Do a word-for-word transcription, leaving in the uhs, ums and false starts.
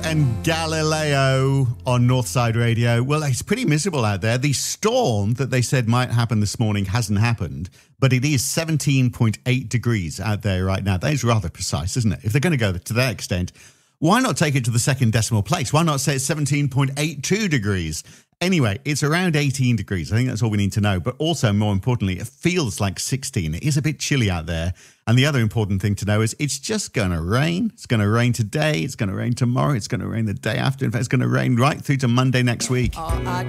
And Galileo on Northside Radio. Well, it's pretty miserable out there. The storm that they said might happen this morning hasn't happened, but it is seventeen point eight degrees out there right now. That is rather precise, isn't it? If they're going to go to that extent, why not take it to the second decimal place? Why not say it's seventeen point eight two degrees? Anyway, it's around eighteen degrees. I think that's all we need to know. But also, more importantly, it feels like sixteen. It is a bit chilly out there. And the other important thing to know is it's just going to rain. It's going to rain today. It's going to rain tomorrow. It's going to rain the day after. In fact, it's going to rain right through to Monday next week. All I